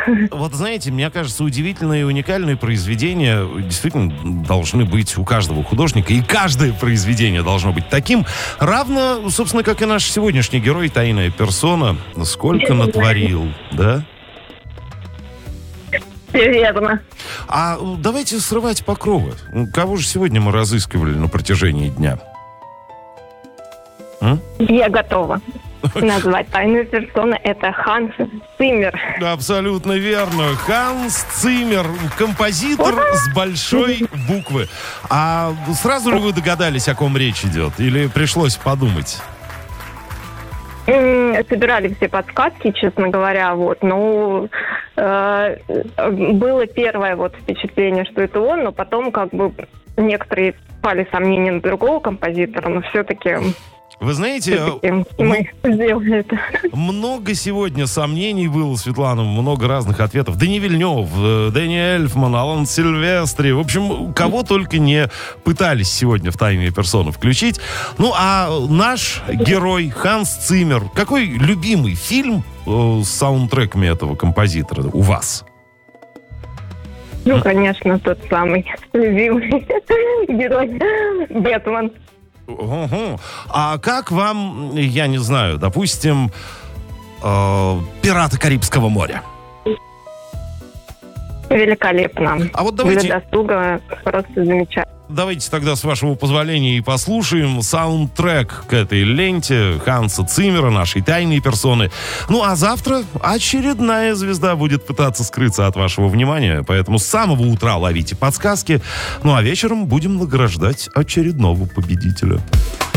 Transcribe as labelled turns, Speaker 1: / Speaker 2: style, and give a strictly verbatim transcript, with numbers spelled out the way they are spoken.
Speaker 1: Вот знаете, мне кажется, удивительные и уникальные произведения действительно должны быть у каждого художника, и каждое произведение должно быть таким, равно, собственно, как и наш сегодняшний герой, тайная персона, сколько натворил, да?
Speaker 2: Верно.
Speaker 1: А давайте срывать покровы. Кого же сегодня мы разыскивали на протяжении дня? М?
Speaker 2: Я готова назвать тайную персону. Это Ханс Циммер.
Speaker 1: Абсолютно верно. Ханс Циммер, композитор с большой буквы. А сразу ли вы догадались, о ком речь идет? Или пришлось подумать?
Speaker 2: Собирали все подсказки, честно говоря, вот, но э, было первое вот впечатление, что это он, но потом как бы некоторые пали сомнения на другого композитора, но все-таки...
Speaker 1: Вы знаете,
Speaker 2: мы сделали это.
Speaker 1: Много сегодня сомнений было, Светлана, много разных ответов. Дани Вильнев, Дэнни Эльфман, Алан Сильвестри. В общем, кого только не пытались сегодня в «Тайные персоны» включить. Ну, а наш герой Ханс Циммер. Какой любимый фильм э, с саундтреками этого композитора у вас?
Speaker 2: Ну, конечно, тот самый любимый герой Бэтмен.
Speaker 1: Угу. А как вам, я не знаю, допустим, э, «Пираты Карибского моря»?
Speaker 2: Великолепно.
Speaker 1: А вот давайте...
Speaker 2: Для досуга просто замечательно.
Speaker 1: Давайте тогда, с вашего позволения, и послушаем саундтрек к этой ленте Ханса Циммера, нашей тайной персоны. Ну, а завтра очередная звезда будет пытаться скрыться от вашего внимания, поэтому с самого утра ловите подсказки. Ну, а вечером будем награждать очередного победителя.